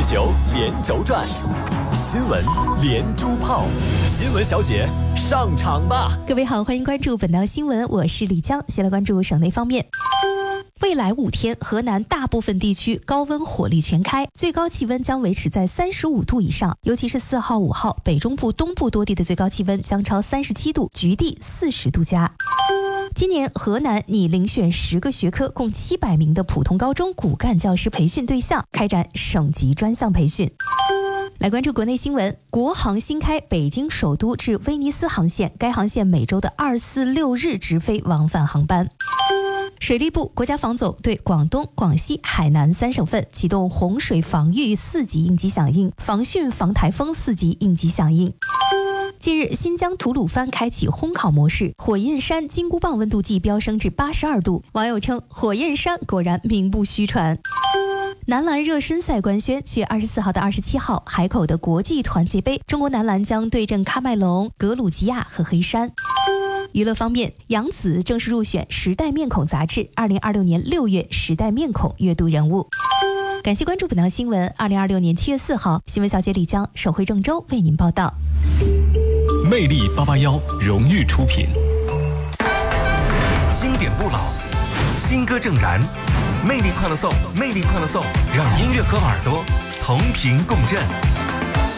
球连轴转，新闻连珠炮，新闻小姐上场吧！ 各位好，欢迎关注本档新闻，我是李江。先来关注省内方面。未来5天，河南大部分地区高温火力全开，最高气温将维持在35度以上，尤其是4号、5号，北中部、东部多地的最高气温将超37度，局地40度加。今年河南拟遴选10个学科共700名的普通高中骨干教师培训对象，开展省级专项培训。来关注国内新闻，国航新开北京首都至威尼斯航线，该航线每周的2、4、6日直飞往返航班。水利部、国家防总对广东、广西、海南3省份启动洪水防御4级应急响应，防汛防台风4级应急响应。近日，新疆吐鲁番开启烘烤模式，火焰山金箍棒温度计飙升至82度，网友称火焰山果然名不虚传。男篮热身赛官宣，7月24号到27号，海口的国际团结杯，中国男篮将对阵喀麦隆、格鲁吉亚和黑山。娱乐方面，杨紫正式入选《时代面孔》杂志2026年6月时代面孔阅读人物。感谢关注本档新闻。2026年7月4号，新闻小姐李江手绘郑州为您报道。 魅力881荣誉出品，经典不老，新歌正燃，魅力快乐颂，魅力快乐颂，让音乐和耳朵同频共振。